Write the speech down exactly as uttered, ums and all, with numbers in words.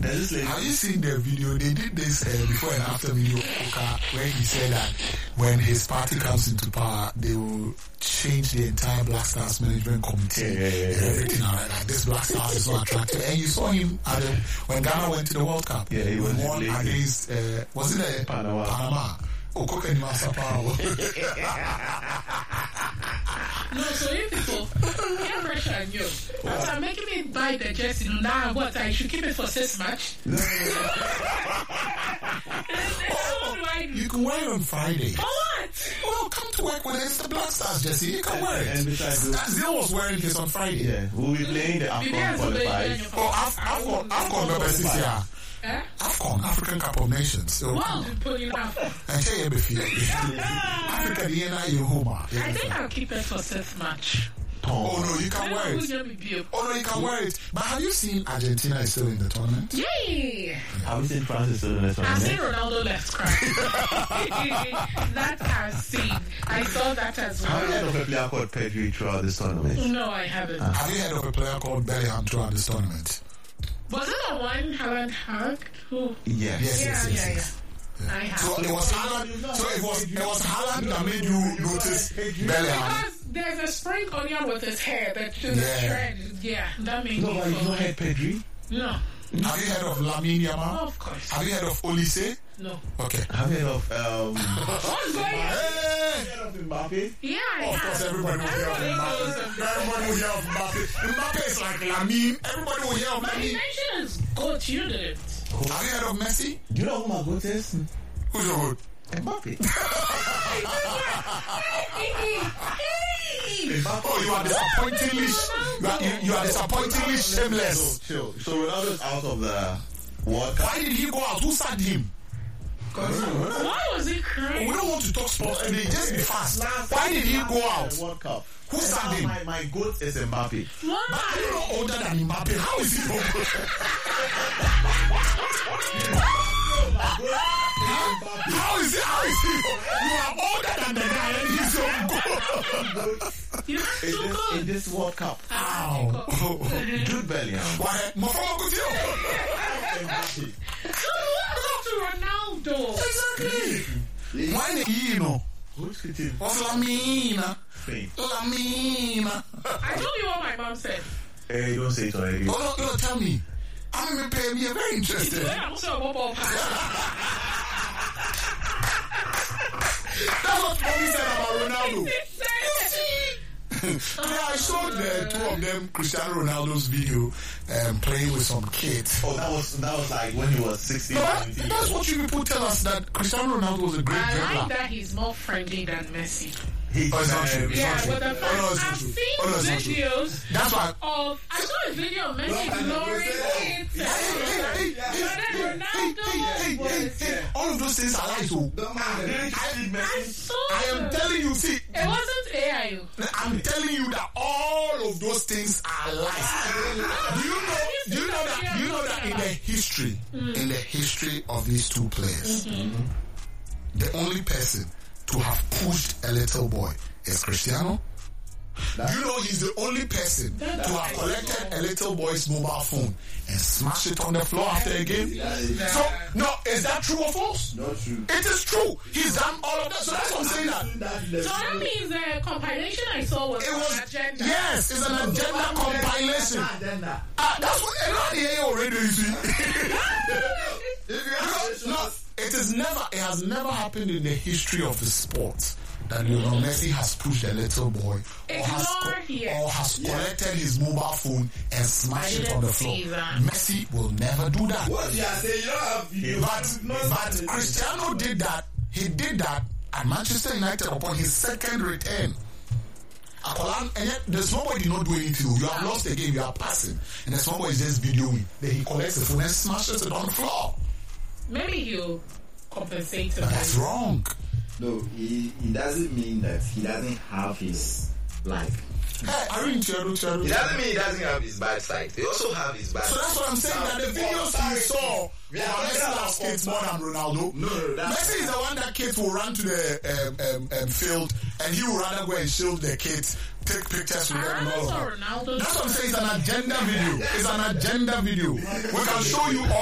Have you seen the video? They did this uh, before and after video where he said that when his party comes into power, they will change the entire Black Stars management committee yeah, yeah, yeah, and everything. Like, like this Black Stars is so attractive. And you saw him at the, when Ghana went to the World Cup. Yeah, he was won against uh, was it a Panama? Panama. Oh, Kokeni Masapao. No, so you people, peer pressure on you. After making me buy the jersey, now what? I should keep it for six match? You can wear it on Friday. For what? Well, come to work with it. It's the Black Stars jersey. You can wear it. And besides, Zil was wearing his on Friday. yeah, we'll be playing the AFCON qualifiers. Oh, Af- AFCON, AFCON, AFCON, yeah. Eh? AFCON, African Cup of Nations. So, Well, you put it out. and say everything. Africa, the N I U Homa. I think I'll keep it for six match. Oh no, you can wear it. Oh no, you can wear it. But have you seen Argentina is still in the tournament? Yay! Have you seen France is still in the I've tournament? seen Ronaldo left cry. That I've seen. I saw that as Have you heard well. of a player called Pedri throughout this tournament? No, I haven't. Have you heard of a player called Bellingham throughout this tournament? Was it the one Haaland hugged? Who? Yes. Yes, Yeah, yes, yes, yeah, yes. I have. So it was Haaland. So it was it was Haaland that made you notice Bellingham. Because there's a spring onion with his hair that just Yeah. shred. Yeah, that made No, me but you fall. not heard Pedri? No. Have you heard of Lamine Yamal? Of course. Have you heard of Olise? No. Okay. Have you heard of um? What's going on? Hey! heard of Mbappe? Yeah, I Of have. course, everybody will hear of Everybody knows Mbappe. of Mbappe. Everybody will hear of Mbappe. Mbappe is like Lamine. Everybody will hear of But he Lamine. mentioned his goat, you didn't. Have you heard of Messi? Do you know who my goat is? Who's your goat? Mbappe. Oh, you are disappointingly, you are, you, you are disappointingly shameless. Chill. So Ronaldo's out of the World Cup. Why did he go out? Who sacked him? Why was he We crying? don't want to talk sports and they just be fast. Why did he go out? World Cup. Who sacked him? My, my goat is Mbappe. But are you not older than Mbappe? How is he your goat? How is he? How is he? You are older than the guy and he's your goat. You're In too this, in good. this World Cup. Ow. Jude Bellingham. Why? Mafama with you? Mbappe. Go to Ronaldo. Exactly. Why did he know? Who's hitting Was Lamina. Spain? Lamina. I told you what my mom said. Hey, don't say it already. Oh, no, no, tell me. I'm going to pay me. I'm very interested. Yeah, I'm so bubble pass. That's what Mommy said about Ronaldo. He said it. Yeah, I saw the two of them, Cristiano Ronaldo's video, um, playing with some kids. Oh, that was that was like when he was sixteen, No, that, seventeen. that's what you people tell us, that Cristiano Ronaldo was a great I like dribbler. that he's more friendly than Messi. He, Oh, it's not true. It's Yeah, not true. but the Oh, fact no, it's not I've true. seen Oh, no, it's not true. videos That's why. of I saw a video of Messi ignoring it. Hey, hey, hey, hey, But then hey, hey, hey, Ronaldo hey, was. hey, all of those things are lies. So I saw I am it. telling you, see, It wasn't A I O. I'm telling you that all of those things are lies. Do you know? Do you know that? Do you know that in the history, in the history of these two players, the only person to have pushed a little boy is Cristiano. Do you know he's the only person to have collected a little boy's mobile phone and smashed it on the floor after a game? So, no, is that true or false? Not true. It is true. He's done all of that. So that's what I'm saying that. So that means the compilation I saw was It was, an agenda. yes, it's an agenda compilation. Ah, that's what a lot of A O already, you see. Because, no, it is never, it has never happened in the history of the sport that Lionel Messi has pushed a little boy or has, Ignore co- here. or has collected his mobile phone and smashed I it on the didn't floor. see that. Messi will never do that. What you are saying, you don't have video. But, but Cristiano did that. He did that at Manchester United upon his second return. Akolan, and yet the small boy did not do anything. You have lost the game, you are passing. And the small boy is just videoing. Then he collects the phone and smashes it on the floor. Maybe he'll compensate him. But that's wrong. No, he, he doesn't mean that he doesn't have his, like, Hey, I mean, Cheru, Cheru. It doesn't mean he doesn't have his bad side. He also have his bad So that's what I'm saying, that the videos you saw, Messi loves kids more than Ronaldo. no, no, that's Messi is the one that kids will run to the um, um, um, field and he will rather go and shield the kids, take pictures with them and I all saw of that. Ronaldo. That's what I'm saying, it's an agenda video. It's an agenda video. We can show you all.